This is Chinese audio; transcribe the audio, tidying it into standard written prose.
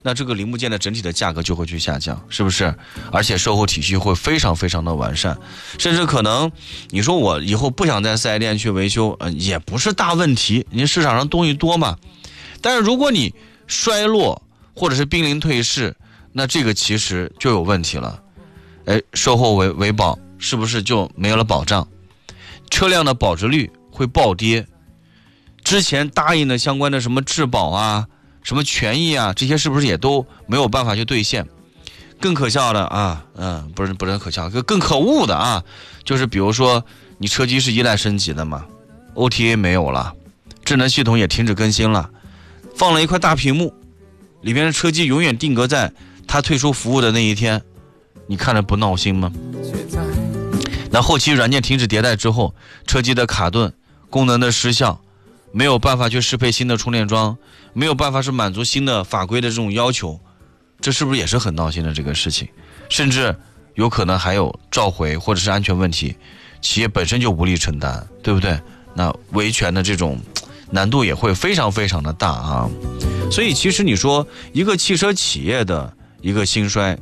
那这个零部件的整体的价格就会去下降，是不是？而且售后体系会非常非常的完善，甚至可能你说我以后不想在4S店去维修，也不是大问题，你市场上东西多嘛。但是如果你衰落或者是濒临退市，那这个其实就有问题了。售后维保是不是就没有了保障？车辆的保值率会暴跌，之前答应的相关的什么质保啊、什么权益啊，这些是不是也都没有办法去兑现？更可笑的啊，不是可笑，更可恶的啊，就是比如说你车机是依赖升级的嘛 ，OTA 没有了，智能系统也停止更新了，放了一块大屏幕，里边的车机永远定格在它退出服务的那一天，你看着不闹心吗？那后期软件停止迭代之后，车机的卡顿、功能的失效，没有办法去适配新的充电桩，没有办法是满足新的法规的这种要求，这是不是也是很闹心的这个事情？甚至有可能还有召回或者是安全问题，企业本身就无力承担，对不对？那维权的这种难度也会非常非常的大啊。所以其实你说一个汽车企业的一个兴衰，